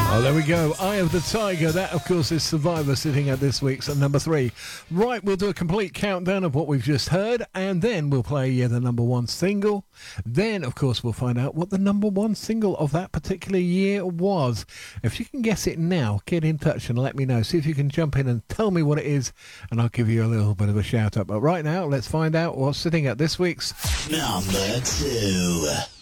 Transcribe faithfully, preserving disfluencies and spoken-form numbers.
Oh, there we go. Eye of the Tiger. That, of course, is Survivor sitting at this week's at number three. Right, we'll do a complete countdown of what we've just heard, and then we'll play yeah, the number one single. Then, of course, we'll find out what the number one single of that particular year was. If you can guess it now, get in touch and let me know. See if you can jump in and tell me what it is, and I'll give you a little bit of a shout-out. But right now, let's find out what's sitting at this week's number two.